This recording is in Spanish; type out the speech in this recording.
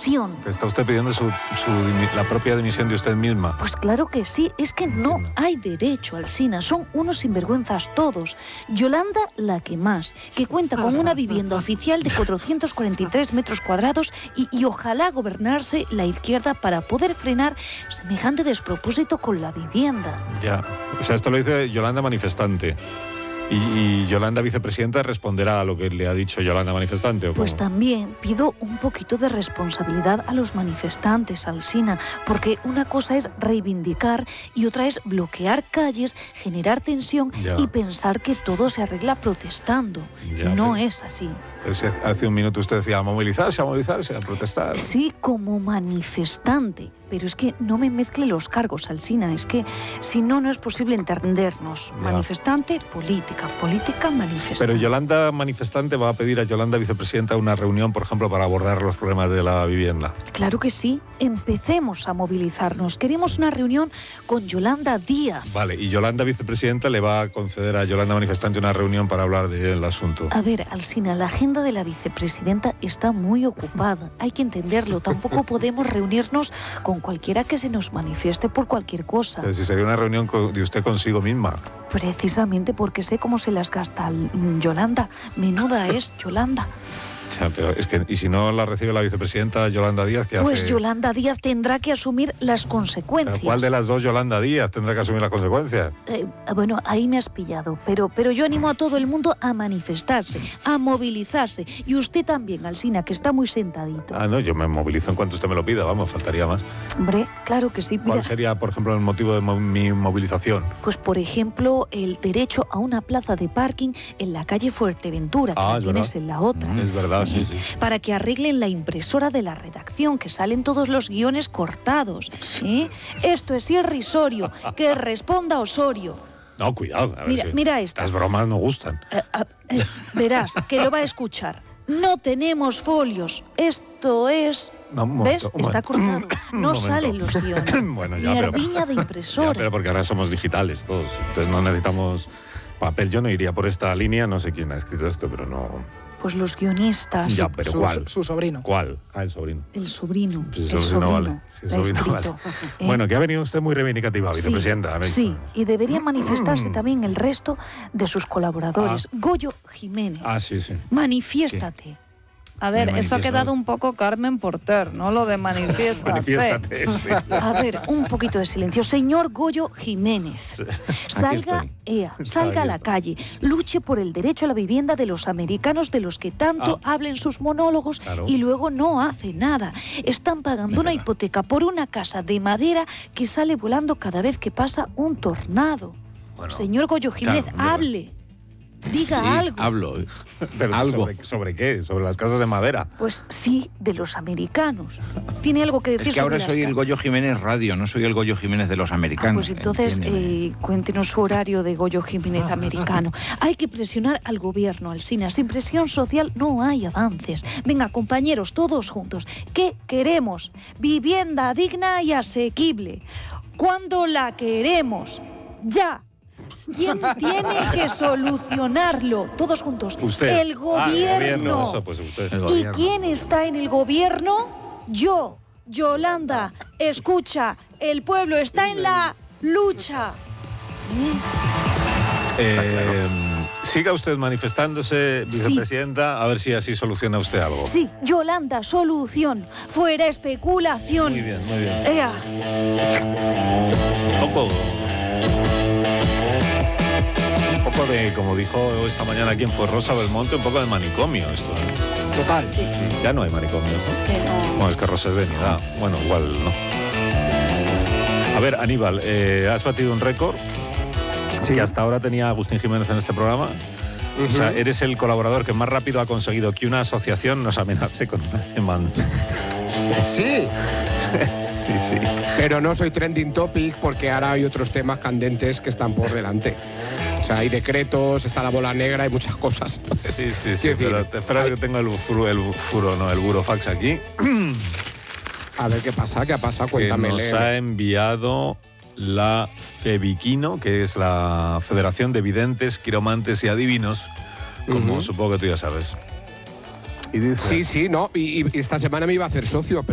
dimisión. ¿Está usted pidiendo la propia dimisión de usted misma? Pues claro que sí, es que no hay derecho, Alsina, son unos sinvergüenzas todos. Yolanda, la que más, que cuenta con una vivienda oficial de 443 metros cuadrados y ojalá gobernarse la izquierda para poder frenar semejante despropósito con la vivienda. Ya, o sea, esto lo dice Yolanda manifestante. ¿Y Yolanda vicepresidenta responderá a lo que le ha dicho Yolanda manifestante? ¿O pues cómo? también pido un poquito de responsabilidad a los manifestantes, Alsina, porque una cosa es reivindicar y otra es bloquear calles, generar tensión y pensar que todo se arregla protestando. No es así. Pero si hace un minuto usted decía a movilizarse, a protestar. Sí, como manifestante. Pero es que no me mezcle los cargos, Alsina. Es que si no, no es posible entendernos. Manifestante, política. Política, manifestante. Pero Yolanda manifestante va a pedir a Yolanda vicepresidenta una reunión, por ejemplo, para abordar los problemas de la vivienda. Claro que sí. Empecemos a movilizarnos. Queremos una reunión con Yolanda Díaz. Vale, y Yolanda vicepresidenta le va a conceder a Yolanda manifestante una reunión para hablar del asunto. A ver, Alsina, la agenda de la vicepresidenta está muy ocupada. Hay que entenderlo. Tampoco podemos reunirnos con cualquiera que se nos manifieste por cualquier cosa. Pero si sería una reunión de usted consigo misma. Precisamente porque sé cómo se las gasta Yolanda. Menuda es Yolanda. Ya, pero es que, ¿y si no la recibe la vicepresidenta Yolanda Díaz, qué hace? Pues Yolanda Díaz tendrá que asumir las consecuencias. ¿Pero cuál de las dos Yolanda Díaz tendrá que asumir las consecuencias? Bueno, ahí me has pillado, pero yo animo a todo el mundo a manifestarse, a movilizarse. Y usted también, Alsina, que está muy sentadito. Ah, no, yo me movilizo en cuanto usted me lo pida, vamos, faltaría más. Hombre, claro que sí. Mira, ¿cuál sería, por ejemplo, el motivo de mi movilización? Pues, por ejemplo, el derecho a una plaza de parking en la calle Fuerteventura, que la tienes en la otra. Es verdad, sí. Para que arreglen la impresora de la redacción, que salen todos los guiones cortados. Esto es irrisorio. Que responda Osorio. No, cuidado. A ver mira esta. Las bromas no gustan. Verás, que lo va a escuchar. No tenemos folios. Esto es... ¿Ves? Está cortado. No salen los guiones. Bueno, ya, ni ardiña de impresora. Ya, pero porque ahora somos digitales todos. Entonces no necesitamos papel. Yo no iría por esta línea. No sé quién ha escrito esto, pero no... Pues los guionistas. Ya, pero ¿cuál? Su sobrino. ¿Cuál? Ah, el sobrino. El sobrino. Pues el sobrino vale. Sí, el sobrino vale. Bueno, que ha venido usted muy reivindicativa, vicepresidenta. Sí, y debería manifestarse también el resto de sus colaboradores. Goyo Jiménez. Sí. Manifiéstate. Sí. A ver, eso ha quedado un poco Carmen Porter, ¿no? Lo de manifiéstate. Manifiéstate, sí. A ver, un poquito de silencio. Señor Goyo Jiménez, salga a la calle, luche por el derecho a la vivienda de los americanos de los que tanto hablen sus monólogos y luego no hace nada. Están pagando una hipoteca por una casa de madera que sale volando cada vez que pasa un tornado. Bueno, señor Goyo Jiménez, hable. Diga algo. Hablo. ¿Pero algo? ¿Sobre qué? ¿Sobre las casas de madera? Pues sí, de los americanos. ¿Tiene algo que decir sobre Es que ahora soy el Goyo Jiménez Radio, no soy el Goyo Jiménez de los americanos. Pues entonces cuéntenos su horario de Goyo Jiménez americano. Hay que presionar al gobierno, Alsina. Sin presión social no hay avances. Venga, compañeros, todos juntos. ¿Qué queremos? Vivienda digna y asequible. ¿Cuándo la queremos? ¡Ya! ¿Quién tiene que solucionarlo? Todos juntos. Usted. El gobierno. Eso, pues usted. ¿Y quién está en el gobierno? Yo, Yolanda. Escucha, el pueblo está en la lucha. Siga usted manifestándose, vicepresidenta, a ver si así soluciona usted algo. Sí, Yolanda, solución. Fuera especulación. Muy bien, muy bien. Un poco de, como dijo esta mañana aquí en Rosa Belmonte, un poco de manicomio esto. Total. Sí. Ya no hay manicomio, ¿no? Es que no. Bueno, es que Rosa es de mi edad. Bueno, igual no. A ver, Aníbal, has batido un récord. Sí, hasta ahora tenía Agustín Jiménez en este programa. O sea, eres el colaborador que más rápido ha conseguido que una asociación nos amenace con una demanda. Sí. Sí. Pero no soy trending topic porque ahora hay otros temas candentes que están por delante. O sea, hay decretos, está la bola negra, hay muchas cosas. Entonces, sí. Pero espera que tengo el burofax aquí. A ver qué pasa, cuéntame. Que nos ha enviado la FEVIQUINO, que es la Federación de Videntes, Quiromantes y Adivinos, como supongo que tú ya sabes. Y dice, sí, no, y esta semana me iba a hacer socio,